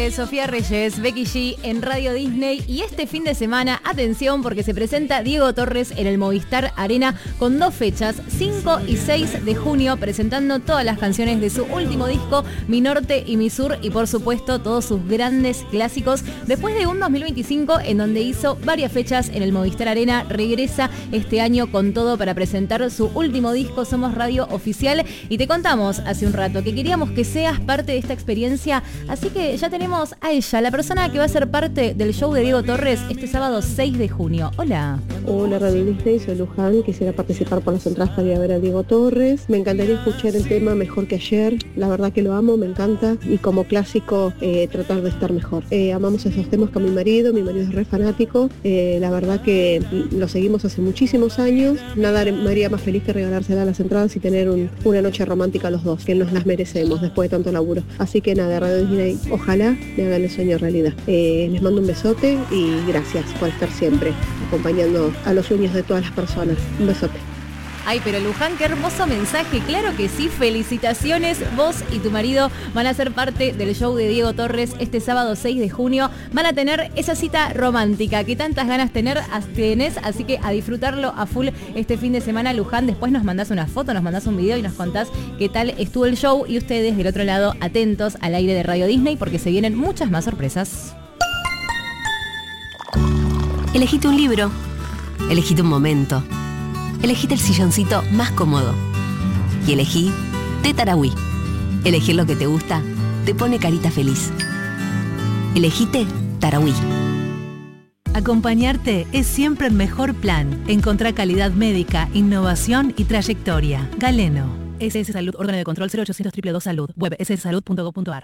Sofía Reyes, Becky G en Radio Disney y este fin de semana, atención porque se presenta Diego Torres en el Movistar Arena con 2 fechas, 5 y 6 de junio, presentando todas las canciones de su último disco, Mi Norte y Mi Sur, y por supuesto todos sus grandes clásicos. Después de un 2025 en donde hizo varias fechas en el Movistar Arena, regresa este año con todo para presentar su último disco, Somos Radio Oficial, y te contamos hace un rato que queríamos que seas parte de esta experiencia, así que ya tenemos a ella, la persona que va a ser parte del show de Diego Torres este sábado 6 de junio. Hola. Hola Radio Disney, soy Luján, quisiera participar por las entradas para ir a ver a Diego Torres. Me encantaría escuchar el tema Mejor que Ayer, la verdad que lo amo, me encanta, y como clásico tratar de estar mejor. Amamos esos temas con mi marido es re fanático, la verdad que lo seguimos hace muchísimos años, nada me haría más feliz que regalársela las entradas y tener una noche romántica los dos, que nos las merecemos después de tanto laburo. Así que nada, Radio Disney, ojalá me hagan el sueño realidad. Les mando un besote y gracias por estar siempre acompañando a los sueños de todas las personas. Un besote. Ay, pero Luján, qué hermoso mensaje. Claro que sí, felicitaciones. Vos y tu marido van a ser parte del show de Diego Torres este sábado 6 de junio. Van a tener esa cita romántica que tantas ganas tenés, así que a disfrutarlo a full este fin de semana, Luján. Después nos mandás una foto, nos mandás un video y nos contás qué tal estuvo el show, y ustedes del otro lado atentos al aire de Radio Disney porque se vienen muchas más sorpresas. Elegite un libro, elegite un momento, elegite el silloncito más cómodo y elegí Té Tarahui. Elegir lo que te gusta te pone carita feliz. Elegite Tarahui. Acompañarte es siempre el mejor plan. Encontrá calidad médica, innovación y trayectoria. Galeno. SS Salud, órgano de control 0800 222 Salud. Web sssalud.gov.ar.